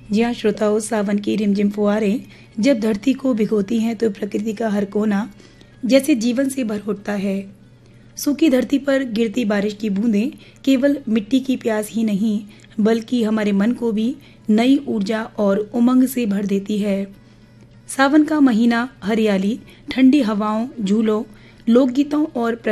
जी हाँ श्रोताओं, सावन की रिमझिम फुहारें जब धरती को भिगोती हैं तो प्रकृति का हर कोना जैसे जीवन से भर उठता है। सूखी धरती पर गिरती बारिश की बूंदें केवल मिट्टी की प्यास ही नहीं बल्कि हमारे मन को भी नई ऊर्जा और उमंग से भर देती है। सावन का महीना हरियाली, ठंडी हवाओं, झूलों, लोकगीतों और